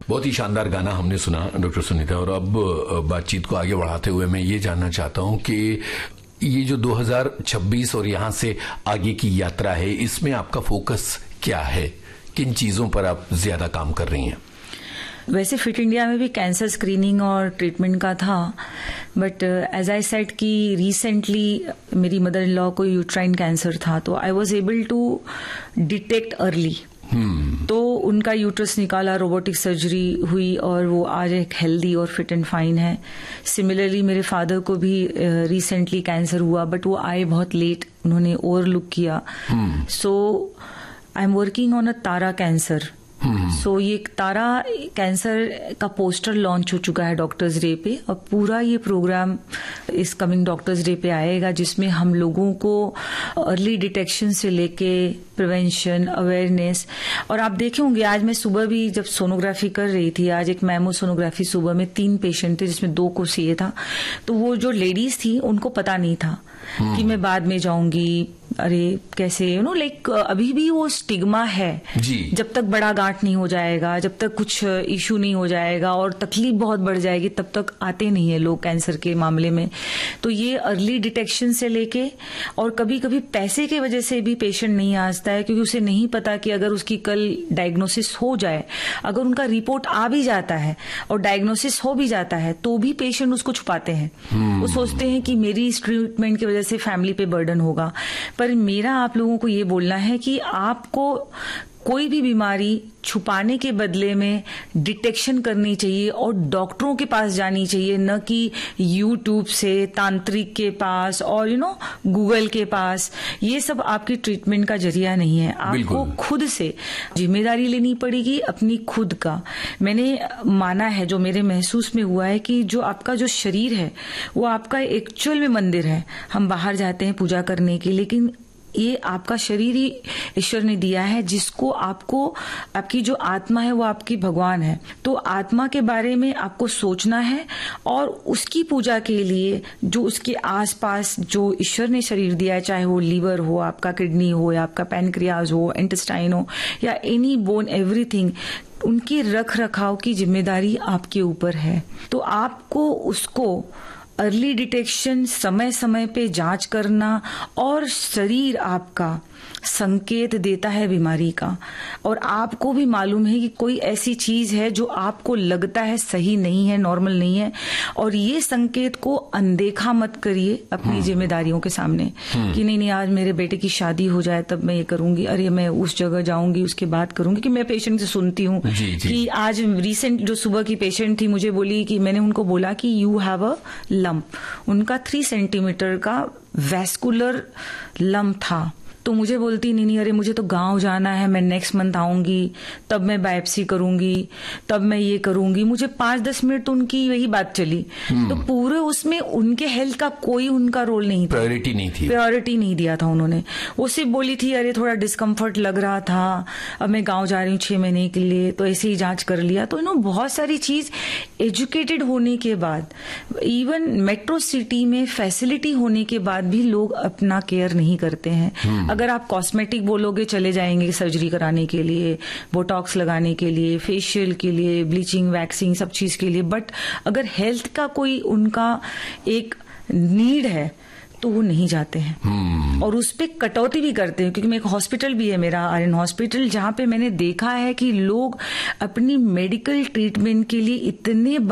बहुत ही शानदार गाना हमने सुना डॉक्टर सुनीता। और अब बातचीत को आगे बढ़ाते हुए मैं ये जानना चाहता हूं कि ये जो 2026 और यहां से आगे की यात्रा है, इसमें आपका फोकस क्या है? किन चीजों पर आप ज्यादा काम कर रही हैं? वैसे फिट इंडिया में भी कैंसर स्क्रीनिंग और ट्रीटमेंट का था, बट एज आई सेड कि रिसेंटली मेरी मदर इन लॉ को यूट्राइन कैंसर था, तो I was able to detect early. तो उनका यूट्रस निकाला, रोबोटिक सर्जरी हुई और वो आज एक हेल्दी और फिट एंड फाइन है। सिमिलरली मेरे फादर को भी रिसेंटली कैंसर हुआ, बट वो आए बहुत लेट, उन्होंने ओवरलुक किया। सो I am working on a Tara cancer. सो ये तारा कैंसर का पोस्टर लॉन्च हो चुका है डॉक्टर्स डे पे, और पूरा ये प्रोग्राम इस कमिंग डॉक्टर्स डे पे आएगा, जिसमें हम लोगों को अर्ली डिटेक्शन से लेके प्रिवेंशन, अवेयरनेस। और आप देखे होंगे, आज मैं सुबह भी जब सोनोग्राफी कर रही थी, आज एक मैमो सोनोग्राफी सुबह में 3 पेशेंट थे जिसमें 2 को सीए था। तो वो जो लेडीज थी उनको पता नहीं था कि मैं बाद में जाऊंगी, अरे कैसे लाइक अभी भी वो स्टिग्मा है जी। जब तक बड़ा गांठ नहीं हो जाएगा, जब तक कुछ इश्यू नहीं हो जाएगा और तकलीफ बहुत बढ़ जाएगी, तब तक आते नहीं है लोग कैंसर के मामले में। तो ये अर्ली डिटेक्शन से लेके, और कभी कभी पैसे की वजह से भी पेशेंट नहीं आता है, क्योंकि उसे नहीं पता कि अगर उसकी कल डायग्नोसिस हो जाए, अगर उनका रिपोर्ट आ भी जाता है और डायग्नोसिस हो भी जाता है, तो भी पेशेंट उसको छुपाते हैं। वो सोचते हैं कि मेरी इस ट्रीटमेंट की वजह से फैमिली पे बर्डन होगा। पर मेरा आप लोगों को ये बोलना है कि आपको कोई भी बीमारी छुपाने के बदले में डिटेक्शन करनी चाहिए और डॉक्टरों के पास जानी चाहिए, न कि यूट्यूब से, तांत्रिक के पास और गूगल के पास। ये सब आपकी ट्रीटमेंट का जरिया नहीं है। आपको खुद से जिम्मेदारी लेनी पड़ेगी अपनी खुद का। मैंने माना है, जो मेरे महसूस में हुआ है, कि जो आपका जो शरीर है वो आपका एक्चुअल में मंदिर है। हम बाहर जाते हैं पूजा करने के, लेकिन ये आपका शरीर ही ईश्वर ने दिया है, जिसको आपको, आपकी जो आत्मा है वो आपकी भगवान है। तो आत्मा के बारे में आपको सोचना है और उसकी पूजा के लिए जो उसके आसपास जो ईश्वर ने शरीर दिया है, चाहे वो लीवर हो, आपका किडनी हो, या आपका पैनक्रियाज हो, इंटेस्टाइन हो, या एनी बोन, एवरीथिंग, उनकी रख रखाव की जिम्मेदारी आपके ऊपर है। तो आपको उसको अर्ली डिटेक्शन, समय समय पे जांच करना, और शरीर आपका संकेत देता है बीमारी का, और आपको भी मालूम है कि कोई ऐसी चीज है जो आपको लगता है सही नहीं है, नॉर्मल नहीं है, और ये संकेत को अनदेखा मत करिए अपनी जिम्मेदारियों के सामने कि नहीं आज मेरे बेटे की शादी हो जाए तब मैं ये करूंगी, अरे मैं उस जगह जाऊंगी उसके बाद करूंगी। कि मैं पेशेंट से सुनती हूँ कि आज रिसेंट जो सुबह की पेशेंट थी, मुझे बोली कि मैंने उनको बोला कि यू हैव अ लंप। उनका 3 सेंटीमीटर का वैस्कुलर लंप था। तो मुझे बोलती नहीं, अरे मुझे तो गांव जाना है, मैं नेक्स्ट मंथ आऊंगी, तब मैं बायोप्सी करूंगी, तब मैं ये करूंगी। मुझे 5-10 मिनट तो उनकी यही बात चली। तो पूरे उसमें उनके हेल्थ का कोई उनका रोल नहीं था, प्रायोरिटी नहीं दिया था उन्होंने। वो सिर्फ बोली थी, अरे थोड़ा डिस्कम्फर्ट लग रहा था, अब मैं गाँव जा रही हूँ 6 महीने के लिए, तो ऐसे ही जांच कर लिया। तो बहुत सारी चीज एजुकेटेड होने के बाद, इवन मेट्रो सिटी में फैसिलिटी होने के बाद भी लोग अपना केयर नहीं करते हैं। अगर आप कॉस्मेटिक बोलोगे, चले जाएंगे सर्जरी कराने के लिए, बोटॉक्स लगाने के लिए, फेशियल के लिए, ब्लीचिंग, वैक्सिंग, सब चीज के लिए, बट अगर हेल्थ का कोई उनका एक नीड है तो वो नहीं जाते हैं और उस पे कटौती भी करते हैं। क्योंकि मैं एक हॉस्पिटल भी है मेरा, आर्यन हॉस्पिटल, जहां पे मैंने देखा है कि लोग अपनी मेडिकल ट्रीटमेंट के लिए इतने